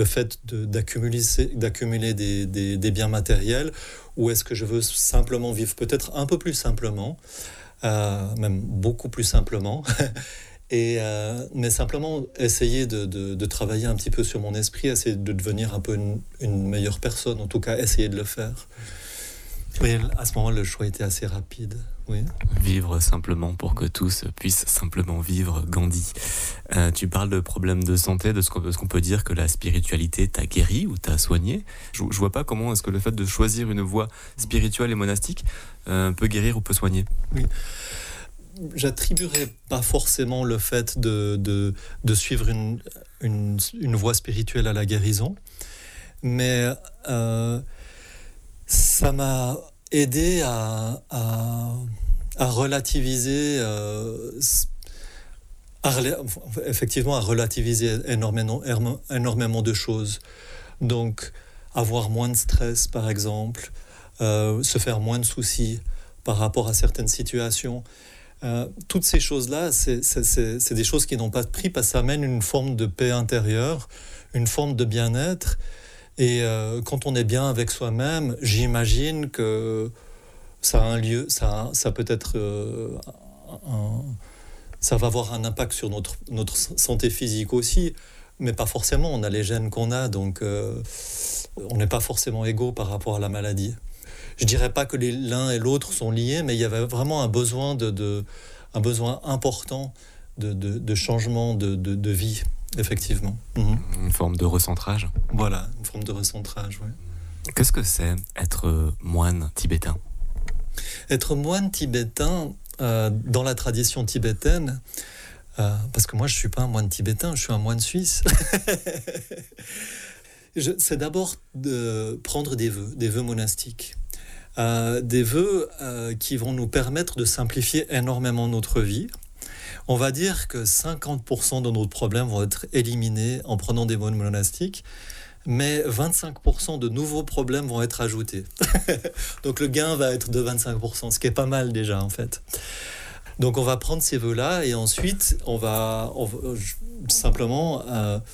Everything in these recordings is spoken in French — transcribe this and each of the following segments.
le fait d'accumuler des biens matériels, ou est-ce que je veux simplement vivre peut-être un peu plus simplement, même beaucoup plus simplement, mais simplement essayer de travailler un petit peu sur mon esprit, essayer de devenir un peu une meilleure personne, en tout cas essayer de le faire. Oui, à ce moment, le choix était assez rapide. Oui. Vivre simplement pour que tous puissent simplement vivre, Gandhi. Tu parles de problèmes de santé, de ce qu'on peut dire que la spiritualité t'a guéri ou t'a soigné. Je vois pas comment est-ce que le fait de choisir une voie spirituelle et monastique peut guérir ou peut soigner. Oui. J'attribuerais pas forcément le fait de suivre une voie spirituelle à la guérison, mais ça m'a aidé à relativiser, effectivement à relativiser énormément de choses. Donc avoir moins de stress par exemple, se faire moins de soucis par rapport à certaines situations. Toutes ces choses-là, c'est des choses qui n'ont pas de prix parce que ça amène une forme de paix intérieure, une forme de bien-être. Et quand on est bien avec soi-même, j'imagine que ça a un lieu, ça peut être ça va avoir un impact sur notre santé physique aussi, mais pas forcément. On a les gènes qu'on a, donc on n'est pas forcément égaux par rapport à la maladie. Je dirais pas que l'un et l'autre sont liés, mais il y avait vraiment un besoin un besoin important de changement de vie, effectivement. Une forme de recentrage. Voilà, une forme de recentrage, oui. Qu'est-ce que c'est être moine tibétain ? Être moine tibétain, dans la tradition tibétaine, parce que moi je suis pas un moine tibétain, je suis un moine suisse. C'est d'abord de prendre des vœux monastiques. Des vœux qui vont nous permettre de simplifier énormément notre vie. On va dire que 50% de nos problèmes vont être éliminés en prenant des vœux monastiques, mais 25% de nouveaux problèmes vont être ajoutés. Donc le gain va être de 25%, ce qui est pas mal déjà en fait. Donc on va prendre ces vœux-là et ensuite on va simplement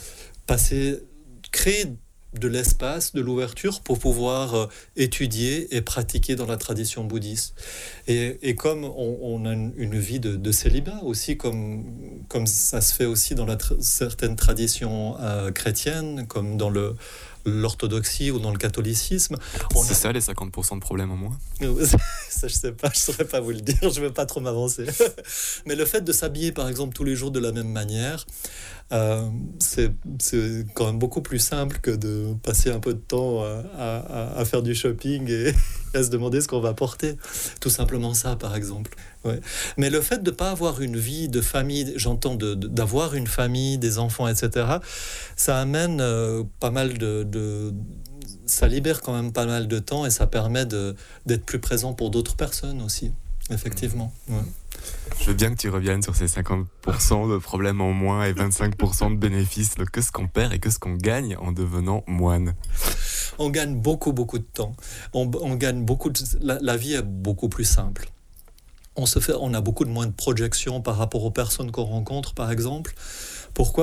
créer de l'espace, de l'ouverture pour pouvoir étudier et pratiquer dans la tradition bouddhiste. Et comme on a une vie de célibat aussi, comme ça se fait aussi dans certaines traditions chrétiennes, comme dans l'orthodoxie ou dans le catholicisme. C'est ça les 50% de problèmes en moins ? Ça je sais pas, je saurais pas vous le dire, je veux pas trop m'avancer. Mais le fait de s'habiller par exemple tous les jours de la même manière, c'est quand même beaucoup plus simple que de passer un peu de temps à faire du shopping et à se demander ce qu'on va porter. Tout simplement ça par exemple. Ouais. Mais le fait de ne pas avoir une vie de famille, j'entends d'avoir une famille, des enfants, etc., ça amène pas mal ça libère quand même pas mal de temps et ça permet d'être plus présent pour d'autres personnes aussi, effectivement. Ouais. Je veux bien que tu reviennes sur ces 50% de problèmes en moins et 25% de bénéfices. Qu'est-ce qu'on perd et qu'est-ce qu'on gagne en devenant moine ? On gagne beaucoup de temps. On gagne la vie est beaucoup plus simple. On a beaucoup de moins de projections par rapport aux personnes qu'on rencontre, par exemple. Pourquoi ?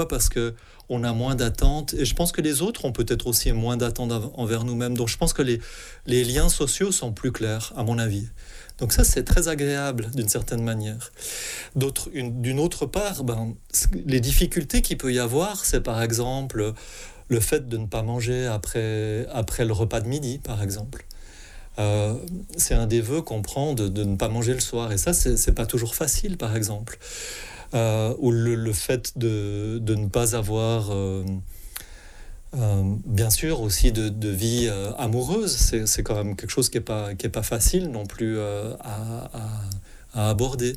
Parce que on a moins d'attentes, et je pense que les autres ont peut-être aussi moins d'attentes envers nous-mêmes. Donc je pense que les liens sociaux sont plus clairs, à mon avis. Donc ça, c'est très agréable d'une certaine manière. D'une autre part, les difficultés qu'il peut y avoir, c'est par exemple le fait de ne pas manger après le repas de midi, par exemple. C'est un des vœux qu'on prend de ne pas manger le soir, et ça, c'est pas toujours facile, par exemple. Ou le fait de ne pas avoir bien sûr aussi de vie amoureuse, c'est quand même quelque chose qui est pas facile non plus à aborder.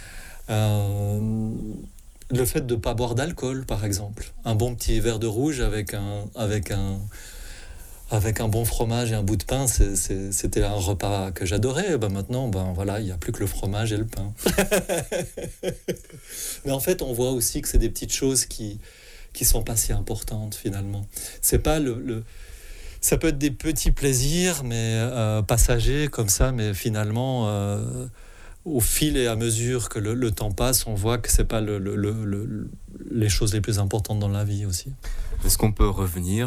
Le fait de ne pas boire d'alcool par exemple, un bon petit verre de rouge avec un bon fromage et un bout de pain, c'était un repas que j'adorais. Maintenant, voilà, il n'y a plus que le fromage et le pain. Mais en fait, on voit aussi que c'est des petites choses qui sont pas si importantes finalement. C'est pas ça peut être des petits plaisirs, mais passagers comme ça, mais finalement, au fil et à mesure que le temps passe, on voit que c'est pas les choses les plus importantes dans la vie aussi. Est-ce qu'on peut revenir